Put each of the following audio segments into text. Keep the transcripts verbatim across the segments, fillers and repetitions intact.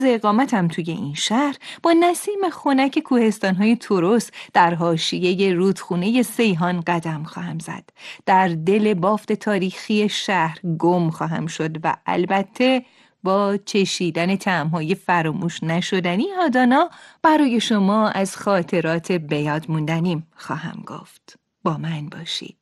اقامتم توی این شهر با نسیم خنک کوهستان‌های توروس در حاشیه رودخونه سیحان قدم خواهم زد. در دل بافت تاریخی شهر گم خواهم شد و البته با چشیدن طعم‌های فراموش نشدنی آدانا برای شما از خاطرات بیاد موندنیم خواهم گفت. با من باشید.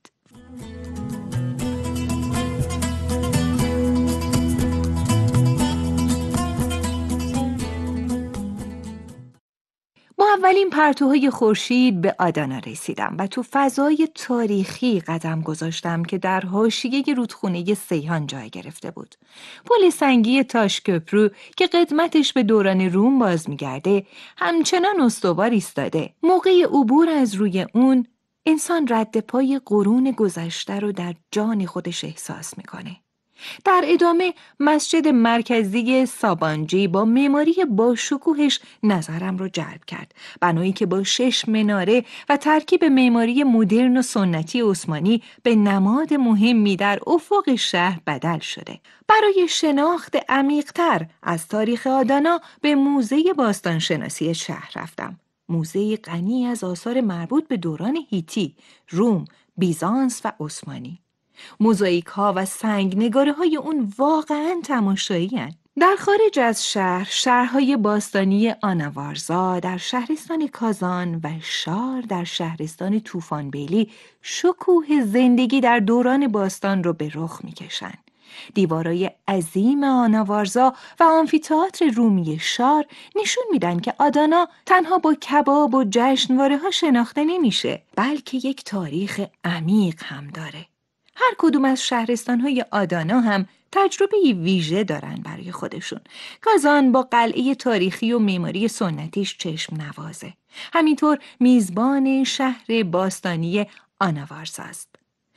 با اولین پرتوهای خورشید به آدانا رسیدم و تو فضای تاریخی قدم گذاشتم که در حاشیه رودخونه سیحان جای گرفته بود. پل سنگی تاشکوپرو که قدمتش به دوران روم باز میگرده همچنان استوار ایستاده. موقع عبور از روی اون انسان رد پای قرون گذشته رو در جان خودش احساس میکنه. در ادامه مسجد مرکزی سابانجی با معماری با شکوهش نظرم رو جلب کرد. بنایی که با شش مناره و ترکیب معماری مدرن و سنتی عثمانی به نماد مهمی در افق شهر بدل شده. برای شناخت عمیق‌تر از تاریخ آدانا به موزه باستانشناسی شهر رفتم. موزه غنی از آثار مربوط به دوران هیتی، روم، بیزانس و عثمانی. موزاییک ها و سنگ نگاره های اون واقعاً تماشایی هن. در خارج از شهر، شهرهای باستانی آناوارزا در شهرستان کازان و شار در شهرستان توفانبیلی شکوه زندگی در دوران باستان رو به رخ میکشن. دیوارای عظیم آناوارزا و آمفی‌تئاتر رومی شار نشون میدن که آدانا تنها با کباب و جشنواره ها شناخته نمیشه، بلکه یک تاریخ عمیق هم داره. هر کدوم از شهرستان‌های آدانا هم تجربه ویژه دارن برای خودشون. کازان با قلعه تاریخی و معماری سنتیش چشم نوازه. همینطور میزبان شهر باستانی آناوارزا است.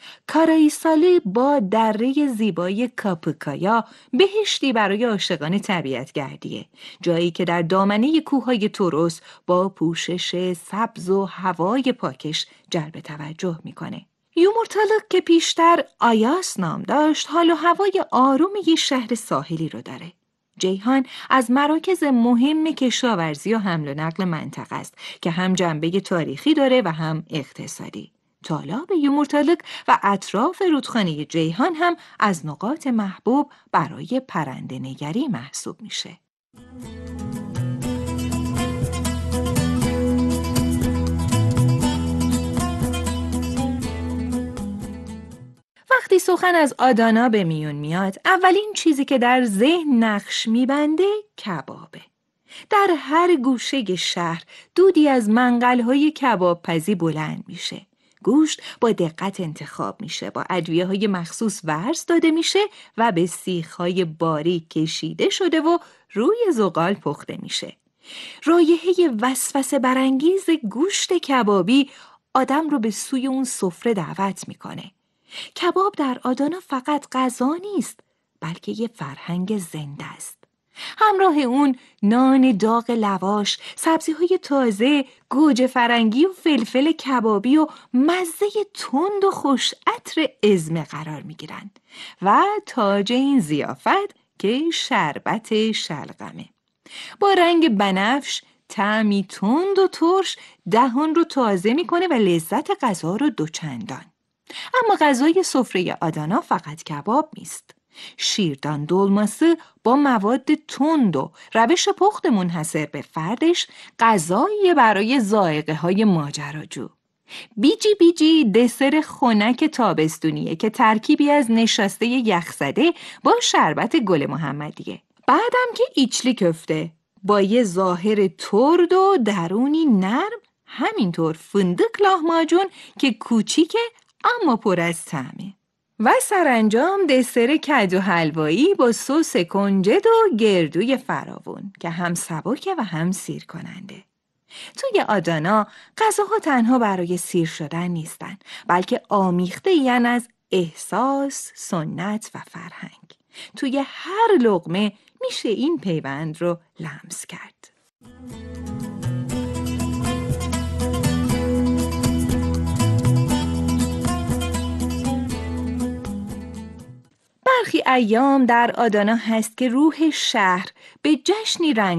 کارایساله با دره زیبای کاپوکایا بهشتی برای عاشقان طبیعت‌گردیه، جایی که در دامنه کوههای توروس با پوشش سبز و هوای پاکش جلب توجه میکنه. یومورتالوک که پیشتر آیاس نام داشت، حال و هوای آروم یک شهر ساحلی رو داره. جیهان از مراکز مهم کشاورزی و حمل و نقل منطقه است که هم جنبه تاریخی داره و هم اقتصادی. تالاب یومورتالوک و اطراف رودخانه جیهان هم از نقاط محبوب برای پرنده‌نگری محسوب میشه. وقتی سخن از آدانا به میون میاد، اولین چیزی که در ذهن نقش میبنده کبابه. در هر گوشه شهر دودی از منقل‌های کباب پزی بلند میشه. گوشت با دقت انتخاب میشه، با ادویه‌های مخصوص ورز داده میشه و به سیخ‌های باریک کشیده شده و روی زغال پخته میشه. رایحه وسوسه برانگیز گوشت کبابی آدم رو به سوی اون سفره دعوت میکنه. کباب در آدانا فقط غذا نیست، بلکه یه فرهنگ زنده است. همراه اون نان داغ لواش، سبزی‌های تازه، گوجه فرنگی و فلفل کبابی و مزه تند و خوش عطر ازمه قرار میگیرن و تاج این ضیافت که شربت شلغمه. با رنگ بنفش، طعمی تند و ترش دهان رو تازه میکنه و لذت غذا رو دوچندان. اما غذای سفره آدانا فقط کباب نیست. شیردان دولماسه با مواد تند و روش پخت منحصر به فردش غذایی برای ذائقه های ماجراجو. بیجی بیجی دسر خنک تابستونیه که ترکیبی از نشاسته یخزده با شربت گل محمدیه. بعدم که ایچلی کفته با یه ظاهر ترد و درونی نرم، همینطور فندق لاهماجون که کوچیکه اما پر از طعمه. و سرانجام دسر کدو حلوایی با سس کنجد و گردوی فراوون که هم سبکه و هم سیر کننده. توی آدانا غذاها تنها برای سیر شدن نیستن، بلکه آمیخته این از احساس، سنت و فرهنگ. توی هر لقمه میشه این پیوند رو لمس کرد. برخی ایام در آدانا هست که روح شهر به جشنی رنگ